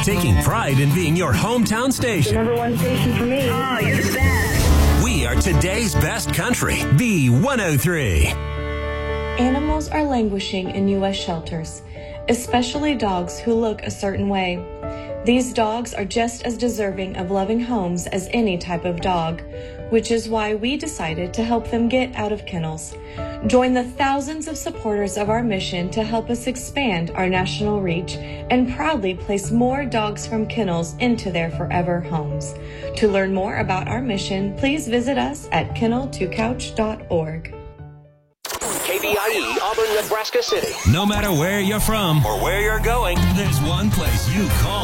taking pride in being your hometown station. The number one station for me. Oh, you're the best. We are today's best country, B103. Animals are languishing in U.S. shelters, especially dogs who look a certain way. These dogs are just as deserving of loving homes as any type of dog, which is why we decided to help them get out of kennels. Join the thousands of supporters of our mission to help us expand our national reach and proudly place more dogs from kennels into their forever homes. To learn more about our mission, please visit us at kennel2couch.org. KBIE, Auburn, Nebraska City. No matter where you're from or where you're going, there's one place you call